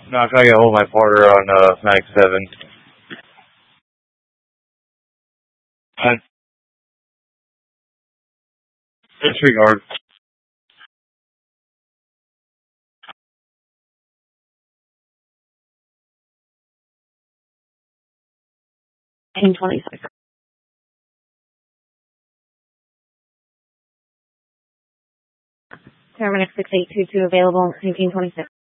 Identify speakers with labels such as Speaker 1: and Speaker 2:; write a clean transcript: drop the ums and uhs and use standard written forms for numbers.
Speaker 1: No, I'm trying to get hold of my partner on Max 7. Disregard.
Speaker 2: In 26. Terminix 6822 available, 1926.